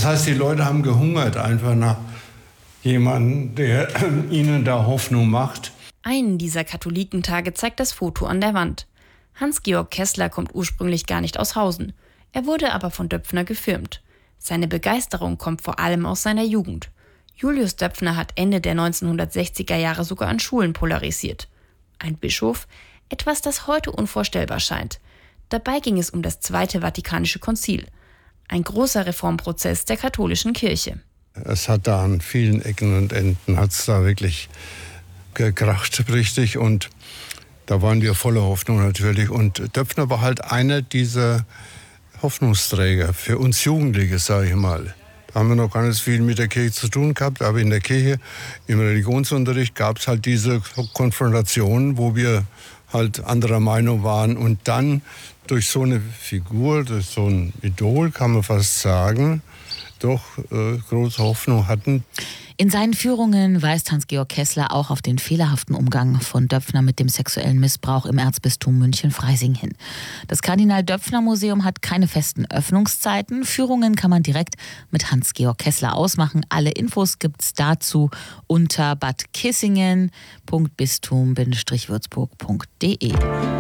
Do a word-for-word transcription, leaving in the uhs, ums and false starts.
Das heißt, die Leute haben gehungert einfach nach jemandem, der ihnen da Hoffnung macht. Einen dieser Katholikentage zeigt das Foto an der Wand. Hans-Georg Kessler kommt ursprünglich gar nicht aus Hausen. Er wurde aber von Döpfner gefirmt. Seine Begeisterung kommt vor allem aus seiner Jugend. Julius Döpfner hat Ende der neunzehnhundertsechziger Jahre sogar an Schulen polarisiert. Ein Bischof, etwas, das heute unvorstellbar scheint. Dabei ging es um das Zweite Vatikanische Konzil. Ein großer Reformprozess der katholischen Kirche. Es hat da an vielen Ecken und Enden, hat es da wirklich gekracht, richtig. Und da waren wir voller Hoffnung natürlich. Und Döpfner war halt einer dieser Hoffnungsträger für uns Jugendliche, sage ich mal. Da haben wir noch gar nicht viel mit der Kirche zu tun gehabt, aber in der Kirche, im Religionsunterricht gab es halt diese Konfrontation, wo wir halt anderer Meinung waren. Und dann durch so eine Figur, durch so ein Idol, kann man fast sagen, doch äh, große Hoffnung hatten. In seinen Führungen weist Hans-Georg Kessler auch auf den fehlerhaften Umgang von Döpfner mit dem sexuellen Missbrauch im Erzbistum München-Freising hin. Das Kardinal-Döpfner-Museum hat keine festen Öffnungszeiten. Führungen kann man direkt mit Hans-Georg Kessler ausmachen. Alle Infos gibt's dazu unter badkissingen punkt bistum Bindestrich würzburg punkt de.